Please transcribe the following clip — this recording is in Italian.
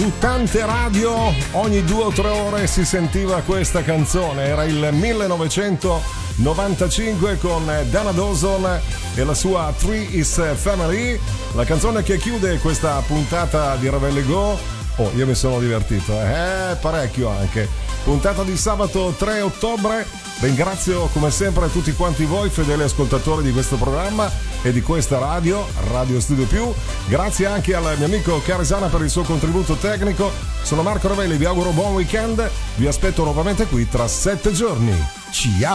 Su tante radio ogni 2 o 3 ore si sentiva questa canzone, era il 1995 con Dana Dawson e la sua Three is Family, la canzone che chiude questa puntata di Rebelle Go. Oh, io mi sono divertito, parecchio anche. Puntata di sabato 3 ottobre. Ringrazio come sempre tutti quanti voi fedeli ascoltatori di questo programma e di questa Radio Studio Più. Grazie anche al mio amico Caresana per il suo contributo tecnico. Sono Marco Ravelli, vi auguro buon weekend. Vi aspetto nuovamente qui tra 7 giorni. Ciao!